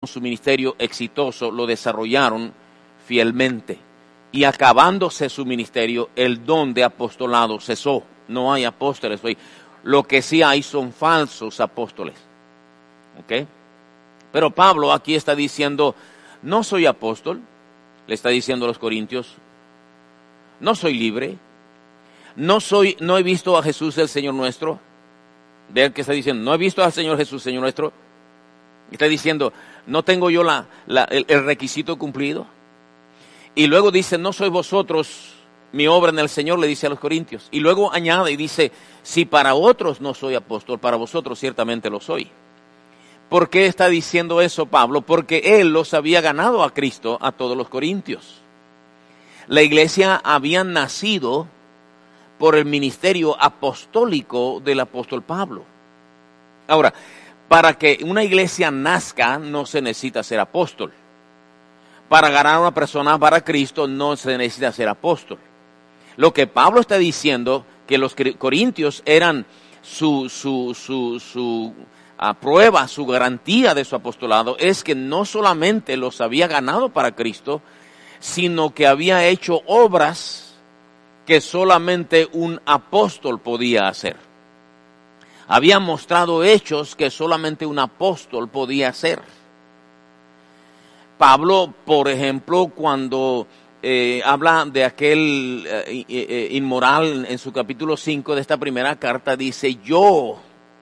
su ministerio exitoso, lo desarrollaron fielmente. Y acabándose su ministerio, el don de apostolado cesó. No hay apóstoles hoy. Lo que sí hay son falsos apóstoles. ¿Ok? Pero Pablo aquí está diciendo, no soy apóstol, le está diciendo a los corintios, no soy libre, no he visto a Jesús el Señor nuestro. Vean que está diciendo, no he visto al Señor Jesús, Señor nuestro. Está diciendo, no tengo yo el requisito cumplido. Y luego dice, no sois vosotros mi obra en el Señor, le dice a los corintios. Y luego añade y dice, si para otros no soy apóstol, para vosotros ciertamente lo soy. ¿Por qué está diciendo eso Pablo? Porque él los había ganado a Cristo, a todos los corintios. La iglesia había nacido por el ministerio apostólico del apóstol Pablo. Ahora, para que una iglesia nazca no se necesita ser apóstol. Para ganar a una persona para Cristo no se necesita ser apóstol. Lo que Pablo está diciendo, que los corintios eran su prueba, su garantía de su apostolado, es que no solamente los había ganado para Cristo, sino que había hecho obras que solamente un apóstol podía hacer. Había mostrado hechos que solamente un apóstol podía hacer. Pablo, por ejemplo, cuando habla de aquel inmoral en su capítulo 5 de esta primera carta, dice, yo,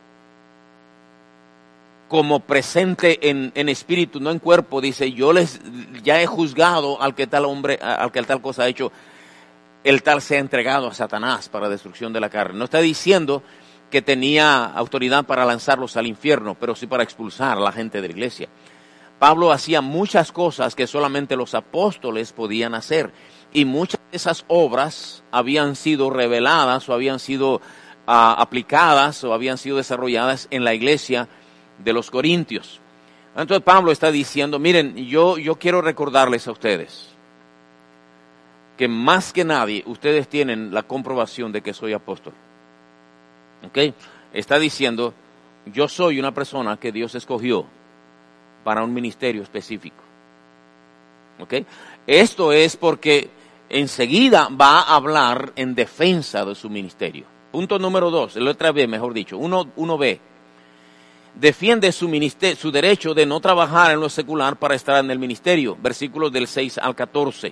como presente en espíritu, no en cuerpo, dice, yo ya he juzgado al que tal hombre, al que tal cosa ha hecho, el tal se ha entregado a Satanás para destrucción de la carne. No está diciendo que tenía autoridad para lanzarlos al infierno, pero sí para expulsar a la gente de la iglesia. Pablo hacía muchas cosas que solamente los apóstoles podían hacer, y muchas de esas obras habían sido reveladas o habían sido aplicadas o habían sido desarrolladas en la iglesia de los corintios. Entonces Pablo está diciendo, miren, yo quiero recordarles a ustedes que más que nadie ustedes tienen la comprobación de que soy apóstol. ¿Ok? Está diciendo, yo soy una persona que Dios escogió para un ministerio específico. ¿Ok? Esto es porque enseguida va a hablar en defensa de su ministerio. Punto número 2, letra B, mejor dicho, 1B. Defiende su derecho de no trabajar en lo secular para estar en el ministerio. Versículos del 6 al 14.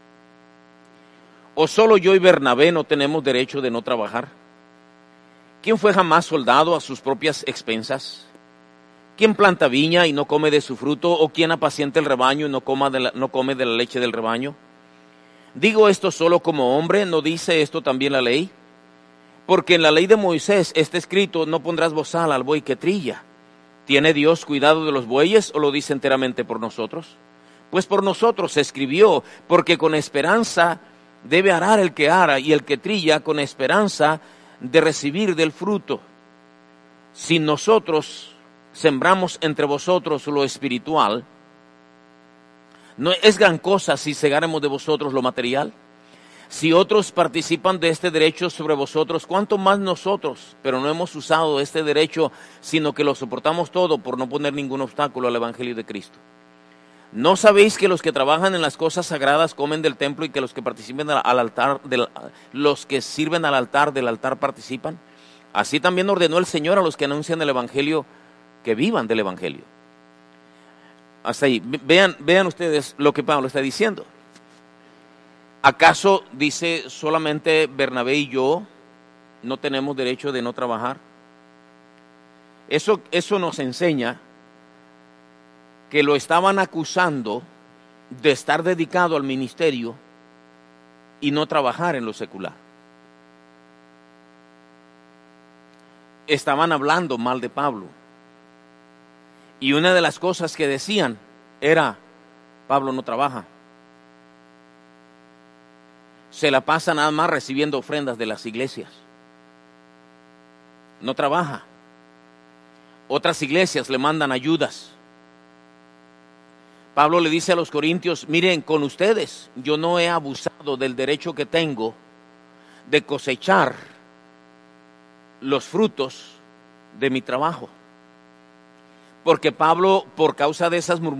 ¿O solo yo y Bernabé no tenemos derecho de no trabajar? ¿Quién fue jamás soldado a sus propias expensas? ¿Quién planta viña y no come de su fruto? ¿O quién apacienta el rebaño y no come de la leche del rebaño? ¿Digo esto solo como hombre? ¿No dice esto también la ley? Porque en la ley de Moisés está escrito, no pondrás bozal al buey que trilla. ¿Tiene Dios cuidado de los bueyes o lo dice enteramente por nosotros? Pues por nosotros se escribió, porque con esperanza debe arar el que ara y el que trilla con esperanza de recibir del fruto. Si nosotros sembramos entre vosotros lo espiritual, ¿no es gran cosa si segáremos de vosotros lo material? Si otros participan de este derecho sobre vosotros, ¿cuánto más nosotros? Pero no hemos usado este derecho, sino que lo soportamos todo por no poner ningún obstáculo al evangelio de Cristo. ¿No sabéis que los que trabajan en las cosas sagradas comen del templo y que los que participen al altar, los que sirven al altar del altar participan? Así también ordenó el Señor a los que anuncian el evangelio que vivan del evangelio. Hasta ahí. Vean ustedes lo que Pablo está diciendo. ¿Acaso dice solamente Bernabé y yo no tenemos derecho de no trabajar? Eso nos enseña que lo estaban acusando de estar dedicado al ministerio y no trabajar en lo secular. Estaban hablando mal de Pablo. Y una de las cosas que decían era, Pablo no trabaja. Se la pasa nada más recibiendo ofrendas de las iglesias. No trabaja. Otras iglesias le mandan ayudas. Pablo le dice a los corintios, miren, con ustedes yo no he abusado del derecho que tengo de cosechar los frutos de mi trabajo. porque Pablo, por causa de esas